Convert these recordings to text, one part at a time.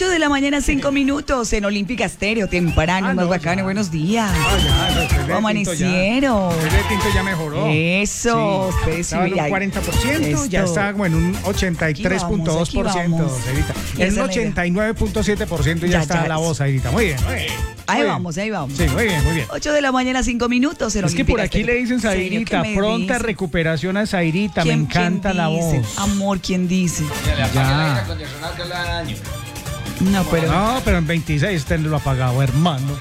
8 de la mañana, 5 minutos en Olímpica Estéreo, temprano, más bacano. Ya. Buenos días. ¿Cómo amanecieron? El de tinto ya mejoró. Eso, Sí. ustedes Estaba en un 40%, ya está como en un 83.2%, Aquí vamos. Airita. Y En esa un es la idea. 89.7% Ya, ya está ya. la voz, Airita. Muy bien, muy bien. Ahí Muy vamos, ahí vamos. bien. Sí, muy bien, muy bien. 8 de la mañana, 5 minutos en Es que Olímpica por aquí Estéreo. le dicen Zairita, ¿Serio? ¿Qué me pronta dicen? recuperación a Zairita, me ¿Quién encanta la dice? voz. Amor, ¿quién dice? Ya le apague Ya. el aire acondicionado que le da daño. No, pero... No, pero en 26 tenerlo apagado, hermano.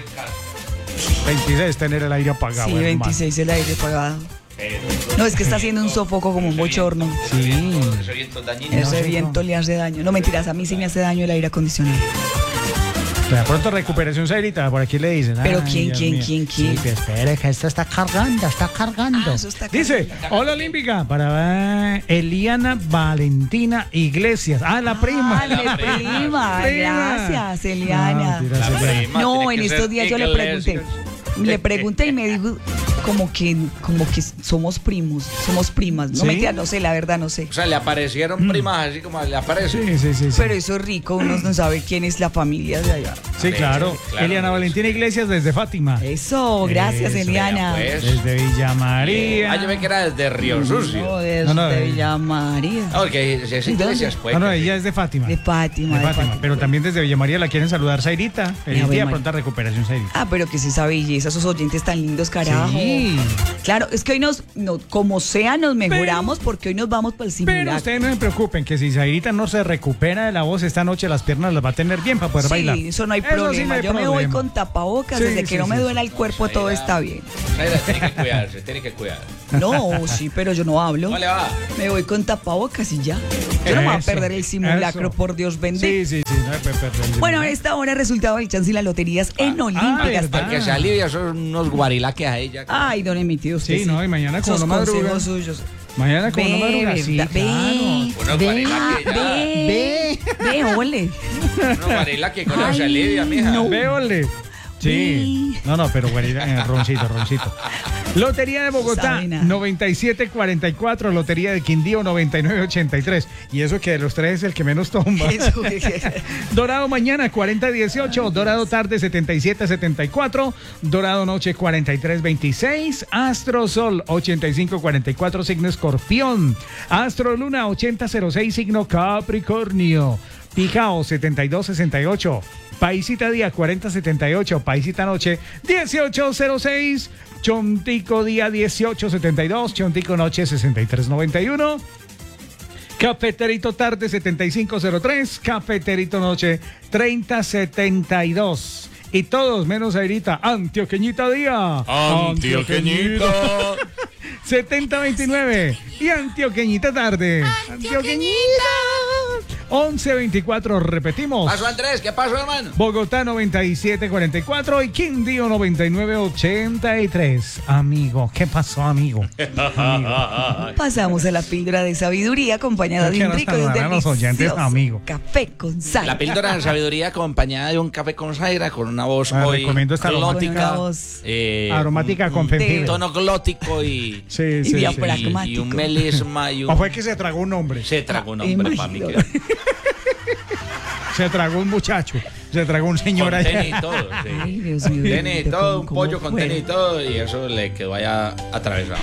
26 tener el aire apagado, Sí, hermano. 26 el aire apagado. No, es que está haciendo un sofoco como un bochorno. Sí. Ese viento es dañino. Ese sé viento cómo. le hace daño. No, mentiras, a mí sí me hace daño el aire acondicionado. De pronto recuperación Zairita, por aquí le dicen. Pero Ay, ¿quién, Dios quién, mío. quién, quién? Sí, que espere, que esto está cargando. Ah, eso está Dice, cargando. hola Olímpica, para Eliana Valentina Iglesias. Ah, la prima. Ah, la prima. Gracias, Eliana. Ah, mentira, La Eliana. prima No, tiene en que estos ser días yo le Iglesias. pregunté y me dijo como que somos primos, somos primas. No ¿Sí? mentira, no sé, la verdad no sé. O sea, le aparecieron primas así como le aparecen. Sí. Pero eso es rico, uno no sabe quién es la familia de allá. Sí, claro. Claro. Eliana Valentina Iglesias desde Fátima. Eso, gracias, Eso, Eliana. vea, pues. Desde Villa María. Ah, yo me que era desde Río Sucio. No, desde No, no, Villa María. Ah, porque si es Iglesias, pues. No, ella es de Fátima. De Fátima, De Fátima. Pero también desde Villa María la quieren saludar Zairita. Feliz Ave día, María. pronta recuperación, Zairita. Ah, pero que sí esa belleza, esos oyentes tan lindos, carajo. Sí. Claro, es que hoy como sea, nos mejoramos porque hoy nos vamos para el Pero simulacro. ustedes no se preocupen, que si Zairita no se recupera de la voz esta noche, las piernas las va a tener bien para poder bailar. Sí, eso no hay Eso sí problema. no hay Yo me voy problema. con tapabocas, Sí, desde sí, que no me sí, duela sí. el cuerpo, todo está bien. Zaira, tiene que cuidarse, tiene que cuidar. No, sí, pero yo no hablo. ¿Cómo le va? Me voy con tapabocas y ya. Yo no me voy a Eso, perder el simulacro, eso. por Dios bendito. Sí, no hay que perder el Bueno, a simulacro. esta hora resultado del chance y las loterías en Olímpica. ¿verdad? Para que se alivie, son unos guarilaques ahí ya. Ay, don Emitido, usted Sí, no, y mañana como Esos no madruga. consejos suyos. Mañana como no madruga, sí, ¿verdad? Unos guarilaques ya. Ve, ole. Unos guarilaques con eso Ay, se alivia, mija. no. Véole. Sí. No, pero roncito. Lotería de Bogotá, Sabe nada. 9744. Lotería de Quindío, 9983. Y eso que de los tres es el que menos toma. Eso. Dorado mañana, 4018. Dorado tarde, 7774. Dorado noche, 4326. Astro Sol, 8544. Signo Escorpión. Astro Luna, 8006. Signo Capricornio. Picao 7268, Paisita Día 4078, Paisita Noche 1806, Chontico Día 1872, Chontico Noche 6391, Cafeterito Tarde 7503, Cafeterito Noche 3072. Y todos menos Airita, Antioqueñita Día. Antioqueñito. 7029 y Antioqueñita Tarde. Antioqueñita. 1124, repetimos. Pasó Andrés, ¿qué pasó, hermano? Bogotá 9744 y Quindío 9983. Amigo, ¿qué pasó, amigo? Pasamos a la píldora de sabiduría acompañada de Que un nos rico y un saludarán los oyentes, delicioso amigo. café con sal. La píldora de sabiduría acompañada de un café con Zaira con una voz Ah, hoy recomiendo esta glótica, Una voz Aromática con un jengibre. tono glótico y Sí, Y diafragmático. y un melisma y ¿O un fue que se tragó un hombre? se tragó un hombre para mí imagino. Se tragó un muchacho. Se tragó un señor con allá. tenis y todo, Ay, sí. Dios mío. Tenis y bendito, todo, un ¿cómo pollo con fue? tenis y todo y eso le quedó allá atravesado.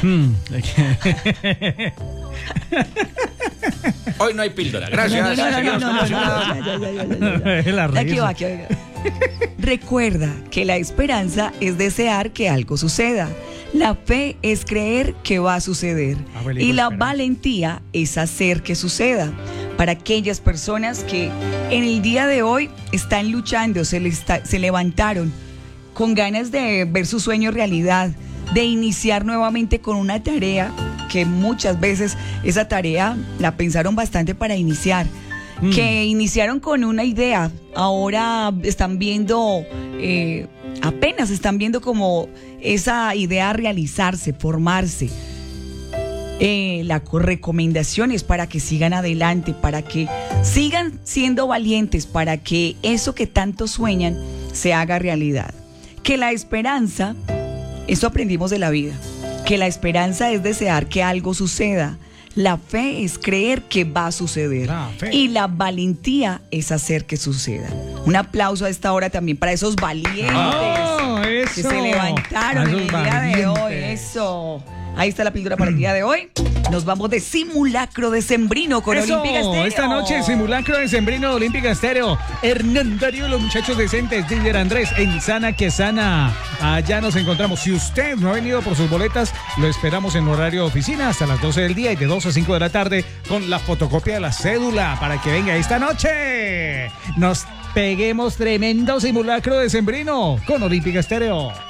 Hoy no hay píldora, gracias. Seguimos con música. La Aquí risa. va, aquí va. Recuerda que la esperanza es desear que algo suceda. La fe es creer que va a suceder. Abuelito, Y la esperanza. valentía es hacer que suceda. Para aquellas personas que en el día de hoy están luchando, se levantaron con ganas de ver su sueño realidad, de iniciar nuevamente con una tarea que muchas veces esa tarea la pensaron bastante para iniciar. Que iniciaron con una idea, ahora están viendo, apenas están viendo como esa idea realizarse, formarse. La recomendación es para que sigan adelante, para que sigan siendo valientes, para que eso que tanto sueñan se haga realidad. Que la esperanza, eso aprendimos de la vida, que la esperanza es desear que algo suceda. La fe es creer que va a suceder. La fe. Y la valentía es hacer que suceda. Un aplauso a esta hora también para esos valientes Eso. que se levantaron A en esos el día de hoy. valientes. Eso. Ahí está la píldora para el día de hoy. Nos vamos de simulacro decembrino con Eso, Olímpica Estéreo. esta noche simulacro de sembrino de Olímpica Estéreo. Hernán Darío, los muchachos decentes, Didier Andrés, en Sana que Sana. Allá nos encontramos. Si usted no ha venido por sus boletas, lo esperamos en horario de oficina hasta las 12 del día y de 2 a 5 de la tarde con la fotocopia de la cédula para que venga esta noche. Nos peguemos tremendo simulacro de sembrino con Olímpica Estéreo.